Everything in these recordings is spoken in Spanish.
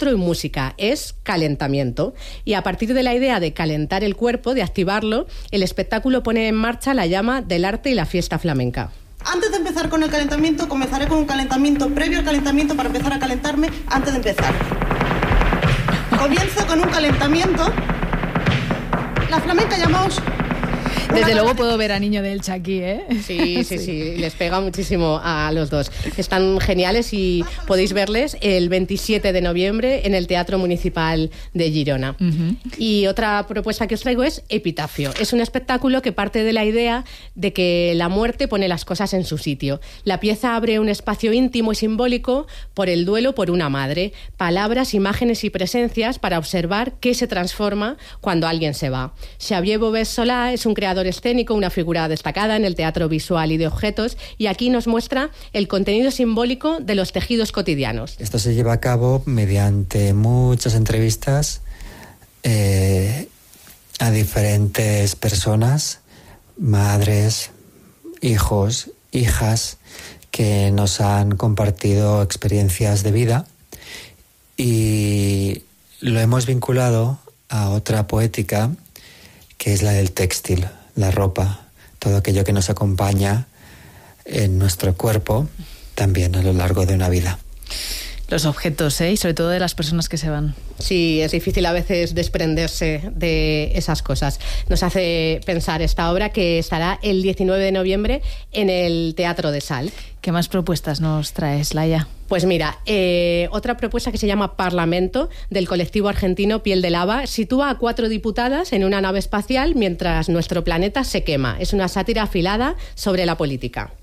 teatro y música, es calentamiento. Y a partir de la idea de calentar el cuerpo, de activarlo, el espectáculo pone en marcha la llama del arte y la fiesta flamenca. Antes de empezar con el calentamiento, comenzaré con un calentamiento previo al calentamiento para empezar a calentarme antes de empezar. Comienzo con un calentamiento. La flamenca llamamos... Desde luego puedo ver a Niño de Elche aquí, ¿eh? Sí, les pega muchísimo a los dos. Están geniales y podéis verles el 27 de noviembre en el Teatro Municipal de Girona. Uh-huh. Y otra propuesta que os traigo es Epitafio. Es un espectáculo que parte de la idea de que la muerte pone las cosas en su sitio. La pieza abre un espacio íntimo y simbólico por el duelo por una madre. Palabras, imágenes y presencias para observar qué se transforma cuando alguien se va. Xavier Bobés Solá es un creador escénico, una figura destacada en el teatro visual y de objetos, y aquí nos muestra el contenido simbólico de los tejidos cotidianos. Esto se lleva a cabo mediante muchas entrevistas a diferentes personas, madres, hijos, hijas, que nos han compartido experiencias de vida, y lo hemos vinculado a otra poética que es la del textil, la ropa, todo aquello que nos acompaña en nuestro cuerpo también a lo largo de una vida. Los objetos, y sobre todo de las personas que se van. Sí, es difícil a veces desprenderse de esas cosas. Nos hace pensar esta obra, que estará el 19 de noviembre en el Teatro de Salt. ¿Qué más propuestas nos traes, Laia? Pues mira, otra propuesta que se llama Parlamento, del colectivo argentino Piel de Lava, sitúa a 4 diputadas en una nave espacial mientras nuestro planeta se quema. Es una sátira afilada sobre la política.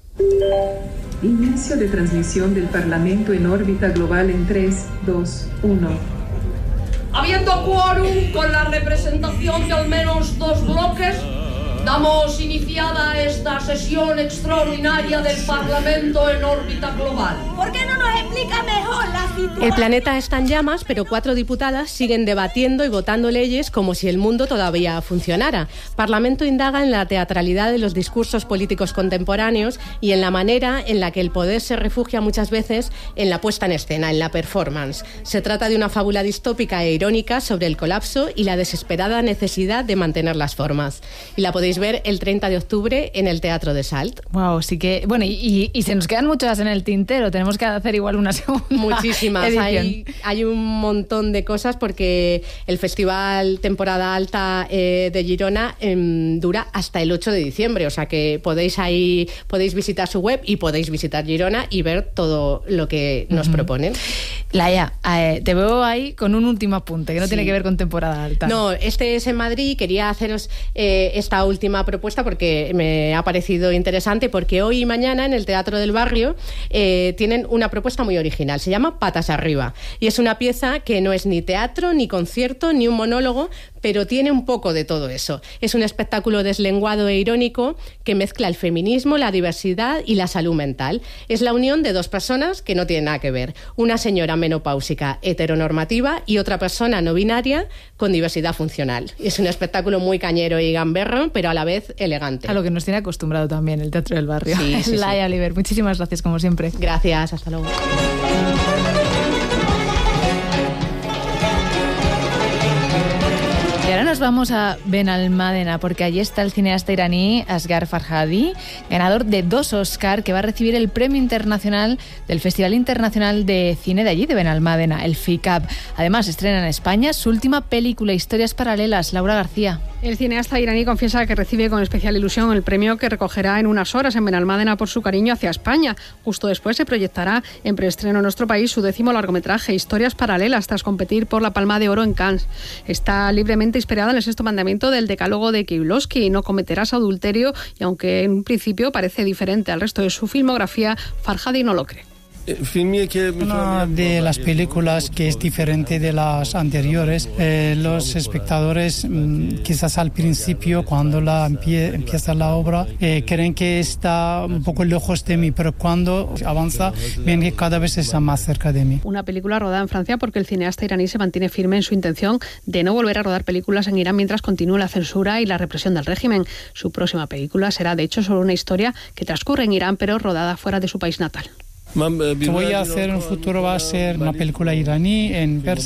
Inicio de transmisión del Parlamento en órbita global en 3, 2, 1. Habiendo quórum con la representación de al menos 2 bloques, damos iniciada esta sesión extraordinaria del Parlamento en órbita global. ¿Por qué no nos explica mejor la situación? El planeta está en llamas, pero 4 diputadas siguen debatiendo y votando leyes como si el mundo todavía funcionara. Parlamento indaga en la teatralidad de los discursos políticos contemporáneos y en la manera en la que el poder se refugia muchas veces en la puesta en escena, en la performance. Se trata de una fábula distópica e irónica sobre el colapso y la desesperada necesidad de mantener las formas. Y la podéis ver el 30 de octubre en el Teatro de Salt. Wow, sí que... Bueno, y se nos quedan muchas en el tintero. Tenemos que hacer igual una segunda Muchísimas. edición. Hay un montón de cosas porque el Festival Temporada Alta de Girona dura hasta el 8 de diciembre. O sea que podéis visitar su web y podéis visitar Girona y ver todo lo que nos proponen. Laia, te veo ahí con un último apunte que no tiene que ver con Temporada Alta. No, este es en Madrid. Quería haceros esta última propuesta porque me ha parecido interesante, porque hoy y mañana en el Teatro del Barrio tienen una propuesta muy original. Se llama Patas Arriba y es una pieza que no es ni teatro, ni concierto, ni un monólogo, pero tiene un poco de todo eso. Es un espectáculo deslenguado e irónico que mezcla el feminismo, la diversidad y la salud mental. Es la unión de 2 personas que no tienen nada que ver. Una señora menopáusica heteronormativa y otra persona no binaria con diversidad funcional. Es un espectáculo muy cañero y gamberro, pero a la vez elegante. A lo que nos tiene acostumbrado también el Teatro del Barrio. Sí, Laia Oliver, muchísimas gracias como siempre. Gracias, hasta luego. Y ahora nos vamos a Benalmádena, porque allí está el cineasta iraní Asghar Farhadi, ganador de 2 Oscar, que va a recibir el premio internacional del Festival Internacional de Cine de allí, de Benalmádena, el FICAP. Además, estrena en España su última película, Historias Paralelas. Laura García. El cineasta iraní confiesa que recibe con especial ilusión el premio que recogerá en unas horas en Benalmádena por su cariño hacia España. Justo después se proyectará en preestreno en nuestro país su 10º largometraje, Historias Paralelas, tras competir por la Palma de Oro en Cannes. Está libremente inspirada en el 6º mandamiento del decálogo de Kieslowski: no cometerás adulterio, y aunque en un principio parece diferente al resto de su filmografía, Farhadi no lo cree. Una de las películas que es diferente de las anteriores. Los espectadores quizás al principio, cuando empieza la obra, creen que está un poco lejos de mí, pero cuando avanza ven que cada vez está más cerca de mí. Una película rodada en Francia porque el cineasta iraní se mantiene firme en su intención de no volver a rodar películas en Irán mientras continúe la censura y la represión del régimen. Su próxima película será de hecho sobre una historia que transcurre en Irán pero rodada fuera de su país natal. Lo que voy a hacer en el futuro va a ser una película iraní en persa.